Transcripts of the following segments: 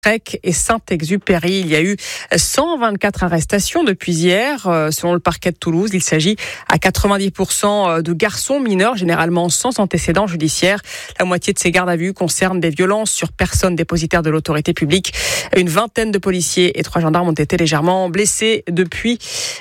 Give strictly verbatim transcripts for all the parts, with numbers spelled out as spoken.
et Saint-Exupéry. Il y a eu cent vingt-quatre arrestations depuis hier. Selon le parquet de Toulouse, il s'agit à quatre-vingt-dix pour cent de garçons mineurs, généralement sans antécédent judiciaire. La moitié de ces gardes à vue concernent des violences sur personnes dépositaires de l'autorité publique. Une vingtaine de policiers et trois gendarmes ont été légèrement blessés depuis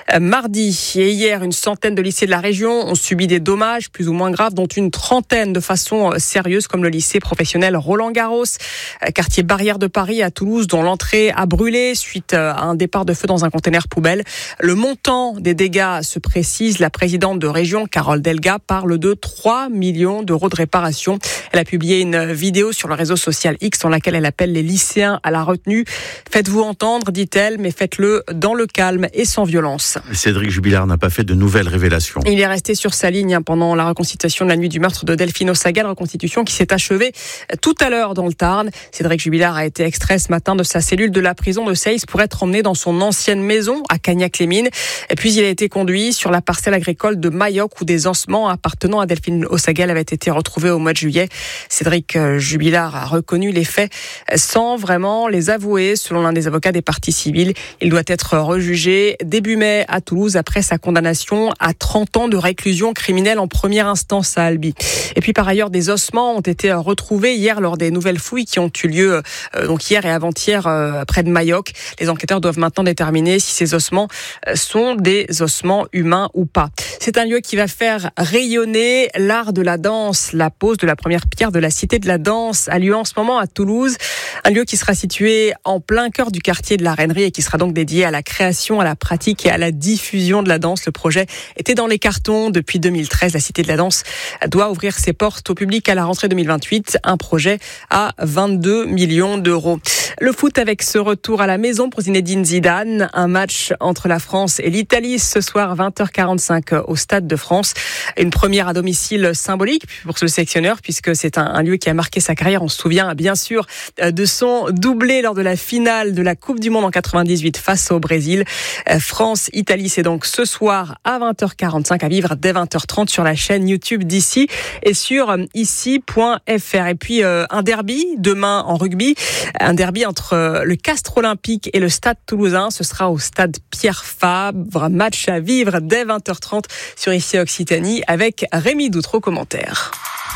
mardi. Et hier, une centaine de lycées de la région ont subi des dommages plus ou moins graves, dont une trentaine de façon sérieuse, comme le lycée professionnel Roland-Garros, quartier Barrière de Paris à Toulouse, dont l'entrée a brûlé suite à un départ de feu dans un conteneur poubelle. Le montant des dégâts se précise. La présidente de région, Carole Delga, parle de trois millions d'euros de réparation. Elle a publié une vidéo sur le réseau social X dans laquelle elle appelle les lycéens à la retenue. Faites-vous entendre, dit-elle, mais faites-le dans le calme et sans violence. Cédric Jubilard n'a pas fait de nouvelles révélations. Il est resté sur sa ligne pendant la reconstitution de la nuit du meurtre de Delphine Ossagal, reconstitution qui s'est achevée tout à l'heure dans le Tarn. Cédric Jubilard a été extrait ce matin de sa cellule de la prison de Seyss pour être emmené dans son ancienne maison à Cagnac-les-Mines. Et puis il a été conduit sur la parcelle agricole de Mayoc où des ossements appartenant à Delphine Ossagal avaient été retrouvés au mois de juillet. Cédric Jubilard a reconnu les faits sans vraiment les avouer. Selon l'un des avocats des parties civiles, il doit être rejugé début mai à Toulouse après sa condamnation à trente ans de réclusion criminelle en première instance à Albi. Et puis par ailleurs, des ossements ont été retrouvés hier lors des nouvelles fouilles qui ont eu lieu euh, donc hier et avant-hier euh, près de Mayoc. Les enquêteurs doivent maintenant déterminer si ces ossements euh, sont des ossements humains ou pas. C'est un lieu qui va faire rayonner l'art de la danse. La pose de la première pierre de la Cité de la Danse a lieu en ce moment à Toulouse. Un lieu qui sera situé en plein cœur du quartier de la Reinerie et qui sera donc dédié à la création, à la pratique et à la diffusion de la danse. Le projet était dans les cartons depuis deux mille treize. La Cité de la Danse doit ouvrir ses portes au public à la rentrée deux mille vingt-huit. Un projet à vingt-deux millions d'euros. Le foot avec ce retour à la maison pour Zinedine Zidane. Un match entre la France et l'Italie ce soir vingt heures quarante-cinq au Stade de France. Une première à domicile symbolique pour ce sélectionneur puisque c'est un, un lieu qui a marqué sa carrière. On se souvient bien sûr de son doublé lors de la finale de la Coupe du Monde en quatre-vingt-dix-huit face au Brésil. France-Italie, c'est donc ce soir à vingt heures quarante-cinq à vivre dès vingt heures trente sur la chaîne YouTube d'ici et sur ici point f r. Et puis euh, un derby demain en rugby, un derby entre le Castres Olympique et le Stade Toulousain. Ce sera au Stade Pierre Fabre. Match à vivre dès vingt heures trente sur ici Occitanie avec Rémi Doutreau au commentaire.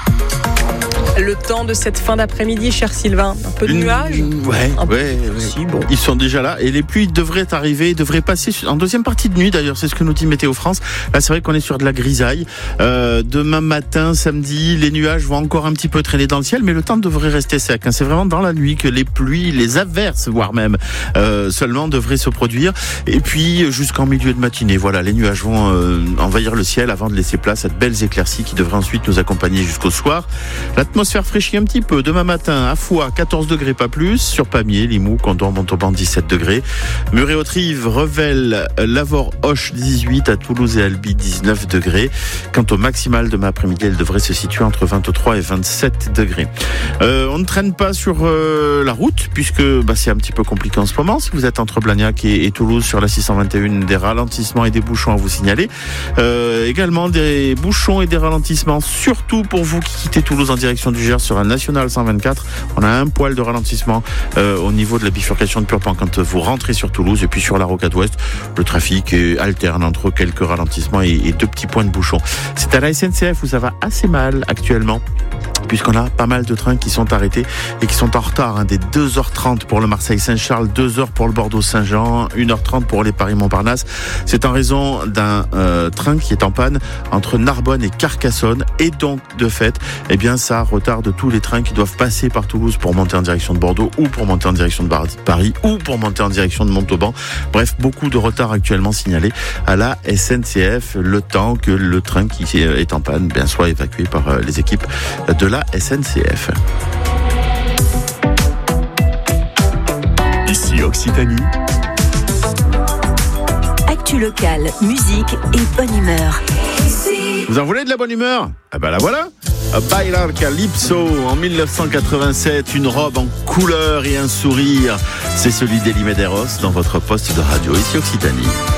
Le temps de cette fin d'après-midi, cher Sylvain. Un peu de nuages. Mmh, ouais, un peu ouais, aussi, ouais. Bon. Ils sont déjà là et les pluies devraient arriver, devraient passer en deuxième partie de nuit d'ailleurs, c'est ce que nous dit Météo France. Là, c'est vrai qu'on est sur de la grisaille. Euh, demain matin, samedi, les nuages vont encore un petit peu traîner dans le ciel, mais le temps devrait rester sec. Hein. C'est vraiment dans la nuit que les pluies, les averses, voire même euh, seulement devraient se produire. Et puis jusqu'en milieu de matinée, voilà, les nuages vont euh, envahir le ciel avant de laisser place à de belles éclaircies qui devraient ensuite nous accompagner jusqu'au soir. L'atmosphère fraîchit un petit peu. Demain matin, à Foix, quatorze degrés, pas plus. Sur Pamiers, Limoux, Condom, Montauban, dix-sept degrés. Muret-Autrive, Revel, Lavore, Auch, dix-huit. À Toulouse et Albi, dix-neuf degrés. Quant au maximal demain après-midi, elle devrait se situer entre vingt-trois et vingt-sept degrés. Euh, on ne traîne pas sur euh, la route, puisque bah, c'est un petit peu compliqué en ce moment. Si vous êtes entre Blagnac et, et Toulouse, sur la six cent vingt et un, des ralentissements et des bouchons à vous signaler. Euh, également des bouchons et des ralentissements, surtout pour vous qui quittez Toulouse en direction du Gers sur un national cent vingt-quatre. On a un poil de ralentissement euh, au niveau de la bifurcation de Purpan quand vous rentrez sur Toulouse. Et puis sur la rocade ouest, le trafic est alterne entre quelques ralentissements et, et deux petits points de bouchon. C'est à la S N C F où ça va assez mal actuellement, puisqu'on a pas mal de trains qui sont arrêtés et qui sont en retard, hein, des deux heures trente pour le Marseille-Saint-Charles, deux heures pour le Bordeaux-Saint-Jean, une heure trente pour les Paris-Montparnasse. C'est en raison d'un euh, train qui est en panne entre Narbonne et Carcassonne, et donc de fait, eh bien ça retarde tous les trains qui doivent passer par Toulouse pour monter en direction de Bordeaux ou pour monter en direction de Paris ou pour monter en direction de Montauban. Bref, beaucoup de retard actuellement signalés à la S N C F, le temps que le train qui est en panne bien soit évacué par les équipes de la S N C F. Ici Occitanie. Actu locale, musique et bonne humeur. Vous en voulez de la bonne humeur ? Ah ben la voilà. Bailar Calypso en dix-neuf cent quatre-vingt-sept, une robe en couleur et un sourire. C'est celui d'Elie Medeiros dans votre poste de radio ici Occitanie.